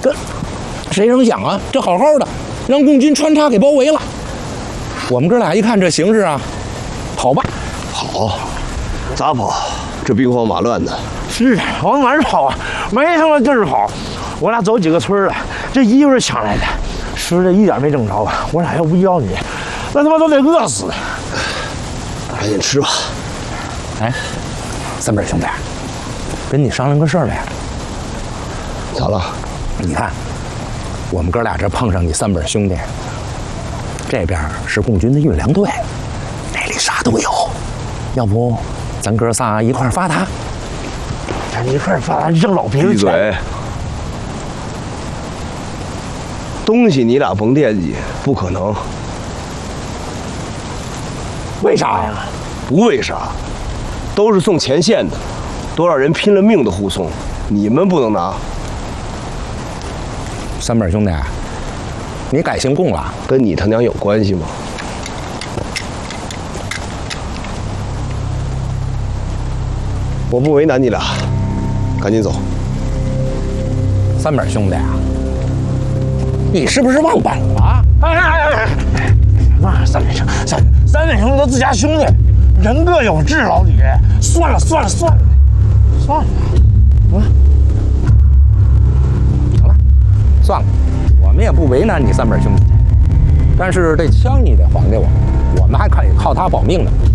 这谁成想啊，这好好的让共军穿插给包围了。我们哥俩一看这形势啊，跑吧。 跑？咋跑？这兵荒马乱的。 是啊，往哪儿跑啊？没什么地儿跑。我俩走几个村了，这一会儿抢来的，吃的一点没挣着啊！我俩要不要你，那他妈都得饿死。 赶紧吃吧。 哎，三本兄弟，跟你商量个事儿呗。 咋了？ 你看，我们哥俩这碰上你三本兄弟，这边是共军的运粮队，那里啥都有。要不咱哥仨一块儿发他？ 咱一块儿发，扔老别人闭嘴！东西你俩甭惦记，不可能。 为啥呀？ 不为啥，都是送前线的，多少人拼了命的护送，你们不能拿。 三本兄弟，你改姓共了？ 跟你他娘有关系吗？我不为难你俩，赶紧走。 三本兄弟啊，你是不是忘本了？ 那三本兄弟都自家兄弟，人各有志，老李，算了， 行了，算了，我们也不为难你三本兄弟，但是这枪你得还给我们，我们还可以靠他保命呢。